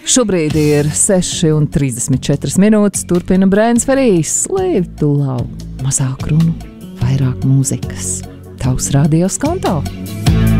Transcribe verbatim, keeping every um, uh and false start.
Šobrīd ir seši un trīsdesmit četras minūtes. Turpina Brēns Ferrijs. Live to love. Mazāk runu, vairāk mūzikas. Tavs radios konto.